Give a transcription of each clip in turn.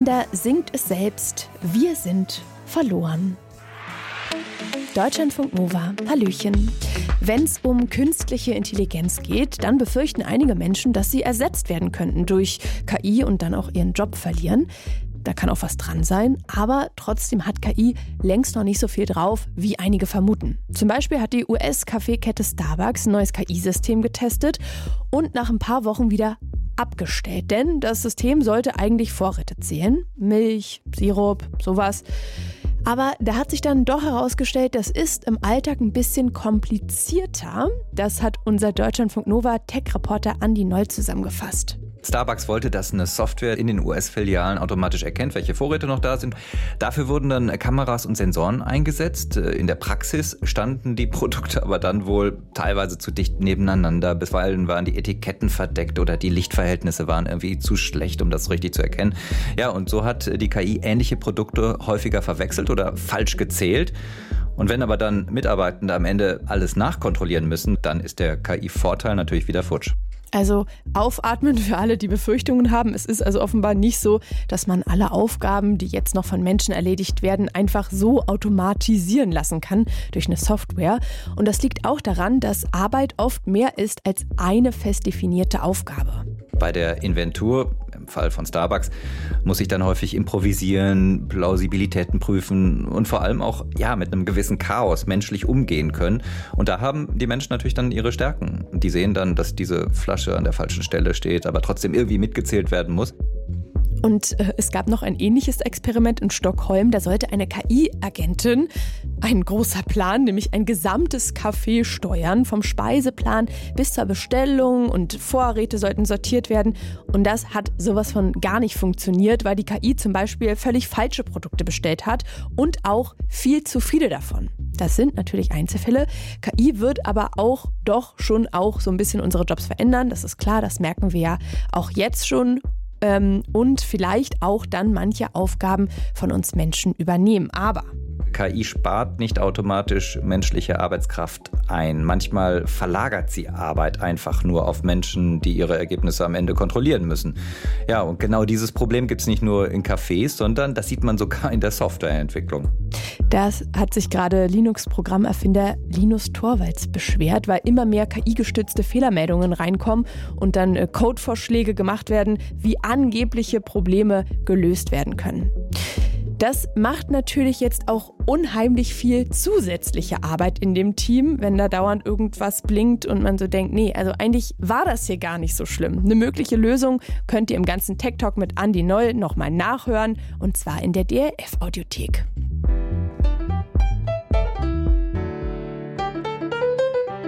Sender singt es selbst. Wir sind verloren. Deutschlandfunk Nova, Hallöchen. Wenn es um künstliche Intelligenz geht, dann befürchten einige Menschen, dass sie ersetzt werden könnten durch KI und dann auch ihren Job verlieren. Da kann auch was dran sein, aber trotzdem hat KI längst noch nicht so viel drauf, wie einige vermuten. Zum Beispiel hat die US-Kaffeekette Starbucks ein neues KI-System getestet und nach ein paar Wochen wieder abgestellt. Denn das System sollte eigentlich Vorräte zählen. Milch, Sirup, sowas. Aber da hat sich dann doch herausgestellt, das ist im Alltag ein bisschen komplizierter. Das hat unser Deutschlandfunk Nova Tech-Reporter Andi Noll zusammengefasst. Starbucks wollte, dass eine Software in den US-Filialen automatisch erkennt, welche Vorräte noch da sind. Dafür wurden dann Kameras und Sensoren eingesetzt. In der Praxis standen die Produkte aber dann wohl teilweise zu dicht nebeneinander. Bisweilen waren die Etiketten verdeckt oder die Lichtverhältnisse waren irgendwie zu schlecht, um das richtig zu erkennen. Ja, und so hat die KI ähnliche Produkte häufiger verwechselt oder falsch gezählt. Und wenn aber dann Mitarbeitende am Ende alles nachkontrollieren müssen, dann ist der KI-Vorteil natürlich wieder futsch. Also aufatmen für alle, die Befürchtungen haben. Es ist also offenbar nicht so, dass man alle Aufgaben, die jetzt noch von Menschen erledigt werden, einfach so automatisieren lassen kann durch eine Software. Und das liegt auch daran, dass Arbeit oft mehr ist als eine fest definierte Aufgabe. Bei der Inventur, im Fall von Starbucks, muss ich dann häufig improvisieren, Plausibilitäten prüfen und vor allem auch mit einem gewissen Chaos menschlich umgehen können. Und da haben die Menschen natürlich dann ihre Stärken. Die sehen dann, dass diese Flasche an der falschen Stelle steht, aber trotzdem irgendwie mitgezählt werden muss. Und es gab noch ein ähnliches Experiment in Stockholm. Da sollte eine KI-Agentin, ein großer Plan, nämlich ein gesamtes Café steuern, vom Speiseplan bis zur Bestellung, und Vorräte sollten sortiert werden. Und das hat sowas von gar nicht funktioniert, weil die KI zum Beispiel völlig falsche Produkte bestellt hat und auch viel zu viele davon. Das sind natürlich Einzelfälle. KI wird aber doch schon so ein bisschen unsere Jobs verändern. Das ist klar, das merken wir ja auch jetzt schon. Und vielleicht auch dann manche Aufgaben von uns Menschen übernehmen. Aber KI spart nicht automatisch menschliche Arbeitskraft ein. Manchmal verlagert sie Arbeit einfach nur auf Menschen, die ihre Ergebnisse am Ende kontrollieren müssen. Ja, und genau dieses Problem gibt es nicht nur in Cafés, sondern das sieht man sogar in der Softwareentwicklung. Das hat sich gerade Linux-Programmerfinder Linus Torvalds beschwert, weil immer mehr KI-gestützte Fehlermeldungen reinkommen und dann Codevorschläge gemacht werden, wie angebliche Probleme gelöst werden können. Das macht natürlich jetzt auch unheimlich viel zusätzliche Arbeit in dem Team, wenn da dauernd irgendwas blinkt und man so denkt, nee, also eigentlich war das hier gar nicht so schlimm. Eine mögliche Lösung könnt ihr im ganzen Tech Talk mit Andi Noll nochmal nachhören, und zwar in der DLF-Audiothek.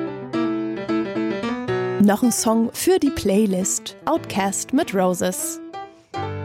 Noch ein Song für die Playlist. Outkast mit Roses.